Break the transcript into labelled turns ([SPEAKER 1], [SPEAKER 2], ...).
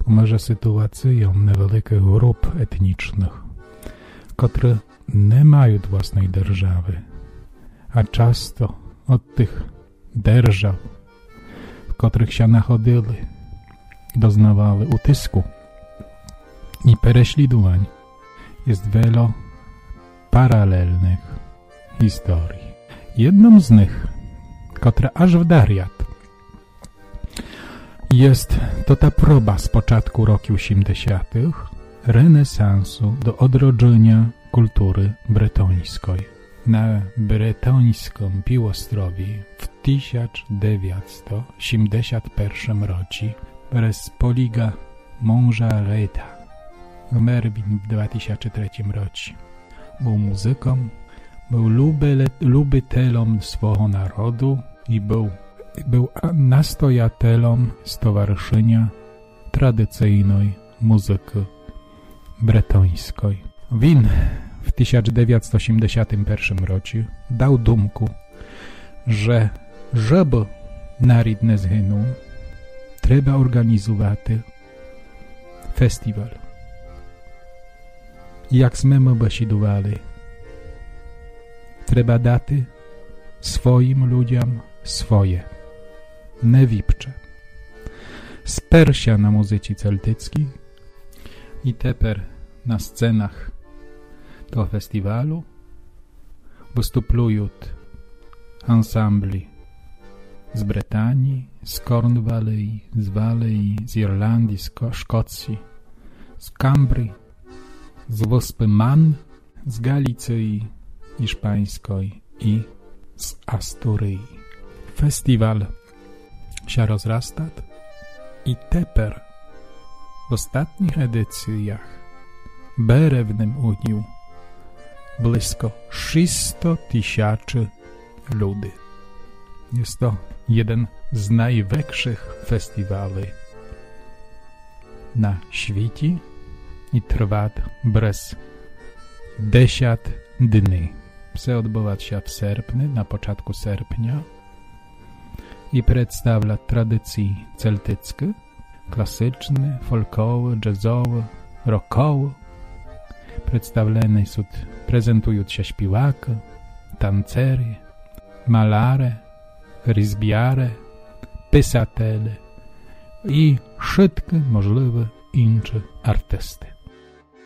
[SPEAKER 1] Może sytuacją niewielkich grup etnicznych, które nie mają własnej держаwy, a często od tych держав, w których się nachodzili, doznawali utysku i prześladowań, jest wiele paralelnych historii. Jedną z nich, która aż wdariat, jest to ta próba z początku roku 80. renesansu do odrodzenia kultury bretońskiej. Na bretońskim Biłostrowie w 1971 roku przez poliga męża Reda Merwin w 2003 roku był muzyką, był lubitelem swojego narodu i był nastojatelem stowarzyszenia tradycyjnej muzyki bretońskiej. Win w 1981 roku dał dumku, że żeby naród nie zginął, trzeba organizować festiwal. Jak my besidowali, trzeba dać swoim ludziom swoje, niewipcze. Spersia na muzyce celtyckiej i teper na scenach tego festiwalu występują ansambli z Brytanii, z Cornwalli, z Walii, z Irlandii, z Szkocji, z Cambrii, z wyspy Man, z Galicji hiszpańskiej i z Asturii. Festiwal się rozrasta i teper w ostatnich edycjach bere w nim udział blisko 600 000 ludzi. Jest to jeden z największych festiwali na świecie i trwa przez 10 dni. Chce odbywać się w sierpniu, na początku sierpnia i przedstawia tradycje celtyckie, klasyczne, folkowe, jazzowe, rockowe. Przedstawione są, prezentują się śpiewacy, tancery, malarze, ryzbiarze, pisatele i wszystkie możliwe inne artysty.